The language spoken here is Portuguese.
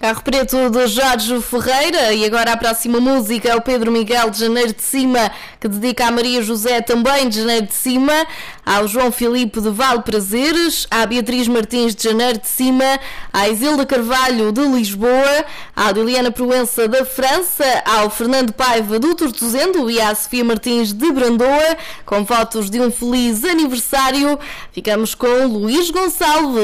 Carro Preto de Jorge Ferreira. E agora a próxima música é o Pedro Miguel de Janeiro de Cima, que dedica a Maria José, também de Janeiro de Cima, ao João Filipe de Valprazeres, à Beatriz Martins de Janeiro de Cima, à Isilda Carvalho de Lisboa, à Liliana Proença da França, ao Fernando Paiva do Tortozendo e à Sofia Martins de Brandoa, com fotos de um feliz aniversário. Ficamos com Luís Gonçalves.